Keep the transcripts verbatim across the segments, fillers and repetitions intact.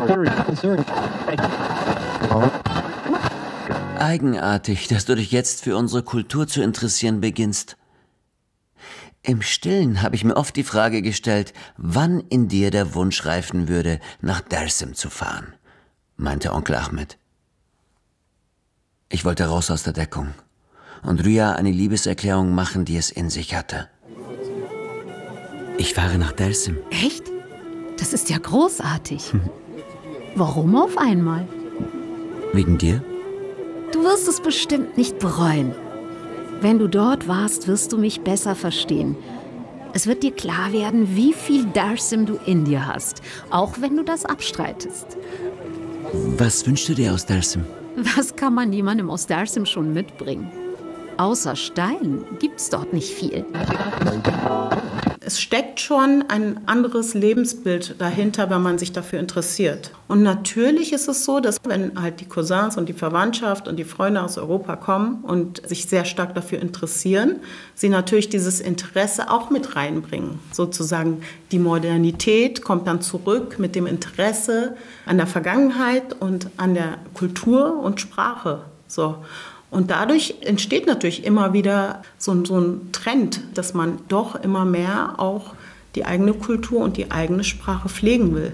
Eigenartig, dass du dich jetzt für unsere Kultur zu interessieren beginnst. Im Stillen habe ich mir oft die Frage gestellt, wann in dir der Wunsch reifen würde, nach Dersim zu fahren, meinte Onkel Ahmed. Ich wollte raus aus der Deckung und Rüya eine Liebeserklärung machen, die es in sich hatte. Ich fahre nach Dersim. Echt? Das ist ja großartig. Warum auf einmal? Wegen dir? Du wirst es bestimmt nicht bereuen. Wenn du dort warst, wirst du mich besser verstehen. Es wird dir klar werden, wie viel Dersim du in dir hast, auch wenn du das abstreitest. Was wünschst du dir aus Dersim? Was kann man jemandem aus Dersim schon mitbringen? Außer Stein gibt's dort nicht viel. Es steckt schon ein anderes Lebensbild dahinter, wenn man sich dafür interessiert. Und natürlich ist es so, dass wenn halt die Cousins und die Verwandtschaft und die Freunde aus Europa kommen und sich sehr stark dafür interessieren, sie natürlich dieses Interesse auch mit reinbringen. Sozusagen die Modernität kommt dann zurück mit dem Interesse an der Vergangenheit und an der Kultur und Sprache. So. Und dadurch entsteht natürlich immer wieder so, so ein Trend, dass man doch immer mehr auch die eigene Kultur und die eigene Sprache pflegen will.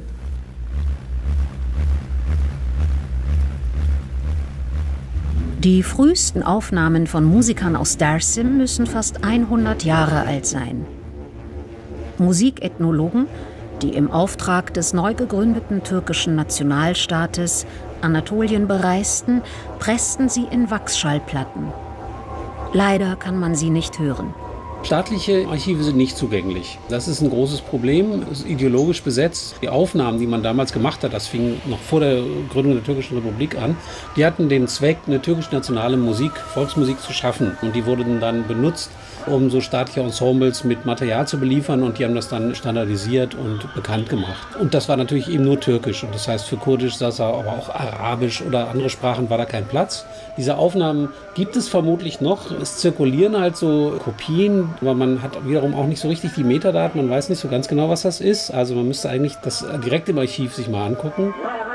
Die frühesten Aufnahmen von Musikern aus Dersim müssen fast hundert Jahre alt sein. Musikethnologen, die im Auftrag des neu gegründeten türkischen Nationalstaates Anatolien bereisten, pressten sie in Wachsschallplatten. Leider kann man sie nicht hören. Staatliche Archive sind nicht zugänglich. Das ist ein großes Problem, es ist ideologisch besetzt. Die Aufnahmen, die man damals gemacht hat, das fing noch vor der Gründung der Türkischen Republik an, die hatten den Zweck, eine türkisch-nationale Musik, Volksmusik zu schaffen. Und die wurden dann benutzt, um so staatliche Ensembles mit Material zu beliefern, und die haben das dann standardisiert und bekannt gemacht. Und das war natürlich eben nur Türkisch, und das heißt für Kurdisch, Sasa, aber auch Arabisch oder andere Sprachen war da kein Platz. Diese Aufnahmen gibt es vermutlich noch. Es zirkulieren halt so Kopien, aber man hat wiederum auch nicht so richtig die Metadaten, man weiß nicht so ganz genau, was das ist. Also man müsste eigentlich das direkt im Archiv sich mal angucken.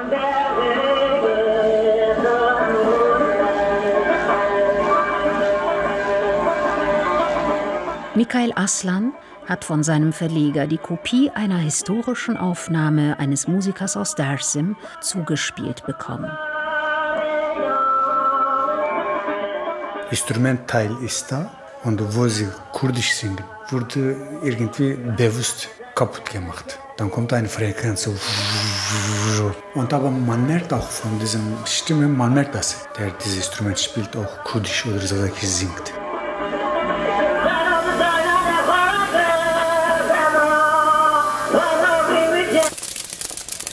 Mikail Aslan hat von seinem Verleger die Kopie einer historischen Aufnahme eines Musikers aus Dersim zugespielt bekommen. Instrumentteil ist da, und wo sie Kurdisch singen, wurde irgendwie bewusst kaputt gemacht. Dann kommt eine Frequenz so. Und aber man merkt auch von dieser Stimme, man merkt, dass der dieses Instrument spielt, auch Kurdisch oder Sasaki singt.